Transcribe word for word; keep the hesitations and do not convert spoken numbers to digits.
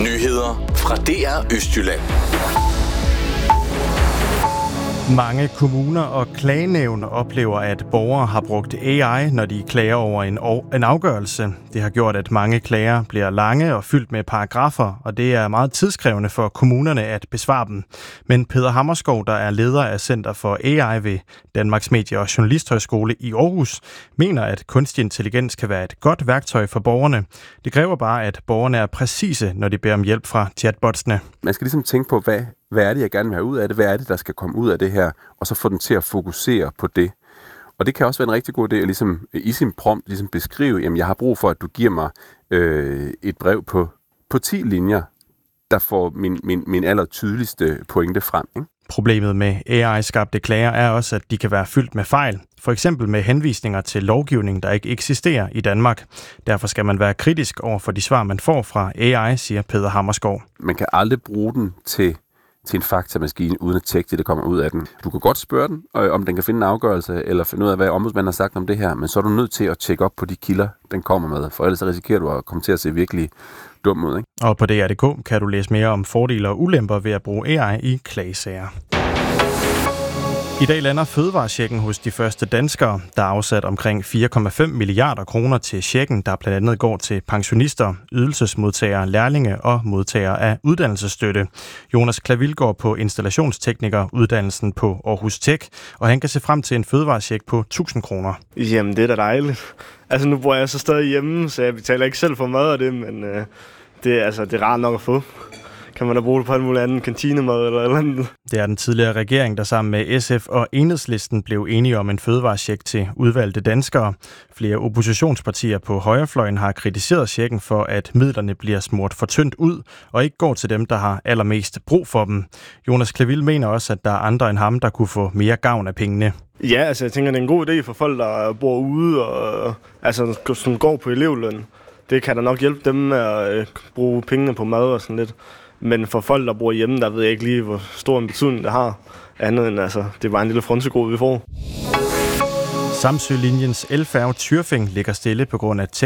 Nyheder fra D R Østjylland. Mange kommuner og klagenævn oplever, at borgere har brugt A I, når de klager over en, en afgørelse. Det har gjort, at mange klager bliver lange og fyldt med paragrafer, og det er meget tidskrævende for kommunerne at besvare dem. Men Peter Hammerskov, der er leder af Center for A I ved Danmarks Medie- og Journalisthøjskole i Aarhus, mener, at kunstig intelligens kan være et godt værktøj for borgerne. Det kræver bare, at borgerne er præcise, når de beder om hjælp fra chatbotsene. Man skal ligesom tænke på, hvad Hvad er det, jeg gerne vil have ud af det? Hvad er det, der skal komme ud af det her? Og så få den til at fokusere på det. Og det kan også være en rigtig god idé at ligesom, i sin prompt ligesom beskrive, jamen jeg har brug for, at du giver mig øh, et brev på, på ti linjer, der får min, min, min aller tydeligste pointe frem. Ikke? Problemet med A I-skabte klager er også, at de kan være fyldt med fejl. For eksempel med henvisninger til lovgivning, der ikke eksisterer i Danmark. Derfor skal man være kritisk over for de svar, man får fra A I, siger Peter Hammerskov. Man kan aldrig bruge den til til en faktamaskine, uden at tjekke det, der kommer ud af den. Du kan godt spørge den, om den kan finde en afgørelse, eller finde ud af, hvad ombudsmanden har sagt om det her, men så er du nødt til at tjekke op på de kilder, den kommer med, for ellers risikerer du at komme til at se virkelig dum ud. Ikke? Og på D R punktum d k kan du læse mere om fordele og ulemper ved at bruge A I i klagesager. I dag lander fødevarechecken hos de første danskere. Der er afsat omkring fire komma fem milliarder kroner til checken, der blandt andet går til pensionister, ydelsesmodtagere, lærlinge og modtagere af uddannelsesstøtte. Jonas Klavil går på installationsteknikeruddannelsen på Aarhus Tech, og han kan se frem til en fødevarecheck på tusind kroner. Jamen, det er da dejligt. Altså, nu bor jeg så stadig hjemme, så jeg betaler ikke selv for mad af det, men øh, det, altså, det er rart nok at få. Kan man da bruge det på en mulig anden kantinemad eller eller andet. Det er den tidligere regering, der sammen med S F og Enhedslisten blev enige om en fødevarecheck til udvalgte danskere. Flere oppositionspartier på højrefløjen har kritiseret checken for, at midlerne bliver smurt for tyndt ud og ikke går til dem, der har allermest brug for dem. Jonas Klavil mener også, at der er andre end ham, der kunne få mere gavn af pengene. Ja, altså jeg tænker, det er en god idé for folk, der bor ude og altså, som går på elevløn. Det kan da nok hjælpe dem med at bruge pengene på mad og sådan lidt. Men for folk, der bor hjemme, der ved jeg ikke lige, hvor stor en betydning det har. Andet end, altså, det er bare en lille fronsegod, vi får. Samsø-linjens elfærge Tyrfing ligger stille på grund af